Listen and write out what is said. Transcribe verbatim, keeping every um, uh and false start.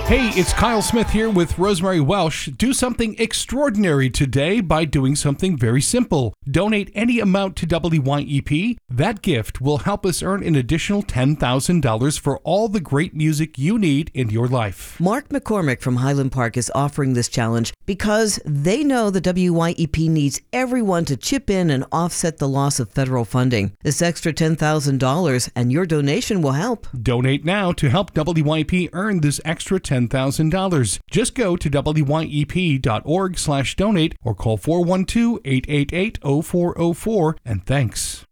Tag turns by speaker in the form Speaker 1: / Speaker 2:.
Speaker 1: Hey, it's Kyle Smith here with Rosemary Welsh. Do something extraordinary today by doing something very simple. Donate any amount to W Y E P. That gift will help us earn an additional ten thousand dollars for all the great music you need in your life.
Speaker 2: Mark McCormick from Highland Park is offering this challenge because they know the W Y E P needs everyone to chip in and offset the loss of federal funding. This extra ten thousand dollars and your donation will help.
Speaker 1: Donate now to help W Y E P earn this extra ten thousand dollars. Just go to W Y E P dot org slash donate or call four one two, eight eight eight, zero four zero four and thanks.